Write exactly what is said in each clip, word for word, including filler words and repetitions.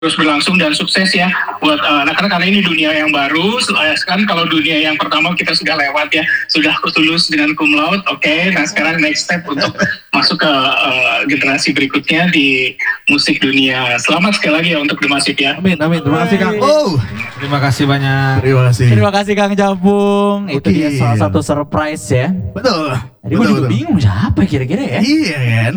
terus berlangsung dan sukses ya buat uh, anak-anak, karena ini dunia yang baru. Sekarang kalau dunia yang pertama kita sudah lewat ya, sudah lulus dengan cum laude, oke. Okay. Nah sekarang next step untuk masuk ke uh, generasi berikutnya di musik dunia. Selamat sekali lagi ya untuk The Massive ya. Amin, amin. Terima kasih Kang. Oh, terima kasih banyak. Terima kasih. Terima kasih Kang Jabung. Okay. Itu dia salah satu surprise ya. Betul. Tadi gue juga bingung siapa kira-kira ya. Iya kan.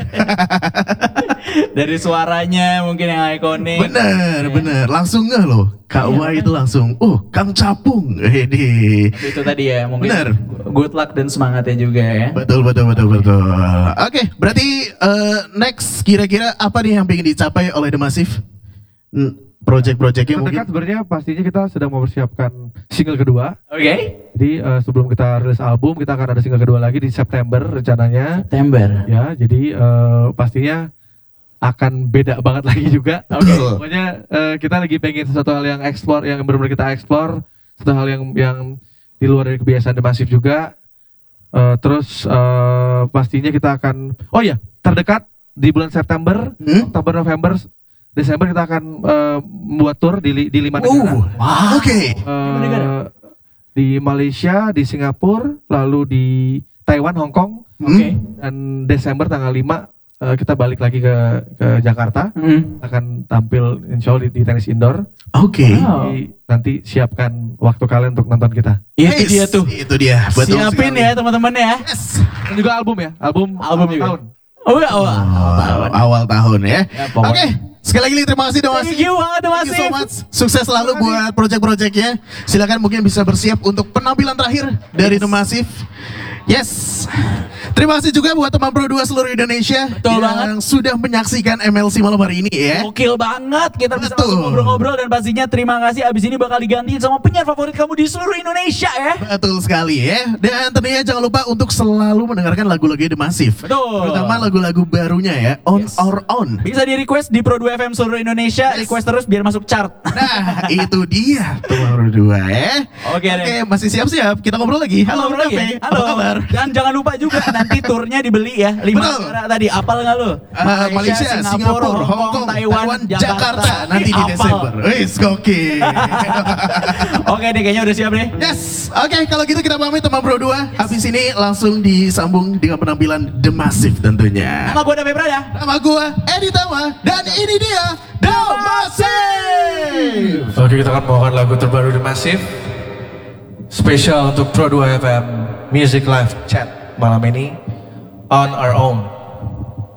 Dari suaranya mungkin yang ikonik. Bener, ya. bener. Langsung nggak loh. Kak Wah itu langsung, oh Kang Capung. Ini. Itu tadi ya, mungkin bener. Good luck dan semangatnya juga ya. Betul, betul, betul, betul. Oke, okay, berarti uh, next kira-kira apa nih yang ingin dicapai oleh The Massive? Project-projectnya mungkin? Terdekat sebenarnya pastinya kita sedang mempersiapkan single kedua. Oke. Okay. Jadi uh, sebelum kita rilis album, kita akan ada single kedua lagi di September rencananya. September. Ya, jadi uh, pastinya akan beda banget lagi juga. Oke. Okay. Pokoknya uh, kita lagi pengen sesuatu hal yang explore, yang benar-benar kita explore, satu hal yang yang di luar dari kebiasaan The Massive juga. Uh, terus uh, pastinya kita akan, oh ya, terdekat di bulan September, hmm? Oktober, November, Desember kita akan uh, membuat tour di, di lima negara. Oh, wow. Oke. Okay. Uh, di Malaysia, di Singapura, lalu di Taiwan, Hong Kong. Oke. Okay. Dan Desember tanggal lima uh, kita balik lagi ke ke Jakarta. Hmm. Akan tampil insya Allah di, di tenis indoor. Oke. Okay. Wow. Nanti siapkan waktu kalian untuk nonton kita. Itu yes, dia tuh. Itu dia. Betul siapin sekali. Ya teman-teman ya. Yes. Dan juga album ya. Album album awal tahun. Oh, ya, awal, oh, awal tahun. Awal tahun ya. ya Oke. Okay. Sekali lagi terima kasih The Massive. Thank you banget The Massive. Thank you so much. Sukses selalu buat project-projectnya. Silakan mungkin bisa bersiap untuk penampilan terakhir dari The Massive. Yes. Terima kasih juga buat teman Pro dua seluruh Indonesia. Betul yang banget. sudah menyaksikan M L C malam hari ini ya. Gokil banget. Kita bisa Betul. langsung ngobrol-ngobrol dan pastinya terima kasih. Abis ini bakal digantiin sama penyiar favorit kamu di seluruh Indonesia ya. Betul sekali ya. Dan tentunya jangan lupa untuk selalu mendengarkan lagu-lagu The Massive. Betul. Terutama lagu-lagu barunya ya. On yes. Our Own. Bisa di request di Pro dua F M seluruh Indonesia. Yes. Request terus biar masuk chart. Nah itu dia Pro dua ya. Oke deh. Oke masih siap-siap. Kita ngobrol lagi. Halo Halo lagi. Ya? Halo. Apa kabar? Dan jangan lupa juga nanti turnya dibeli ya. Lima negara tadi. Apal nggak lu? Uh, Malaysia, Singapura, Singapura Hong Kong, Taiwan, Taiwan Jakarta. Jakarta. Nanti di Desember. Wis gokil. Oke deh kayaknya udah siap deh. Yes. Oke okay, kalau gitu kita pamit teman Pro dua. Yes. Habis ini langsung disambung dengan penampilan The Massive tentunya. Nama gue David Prada. Nama gue Edi Tama. Dan ini dia The Massive. Oke kita akan membawakan lagu terbaru The Massive. Spesial untuk Pro dua F M Music Live Chat malam ini. On Our Own.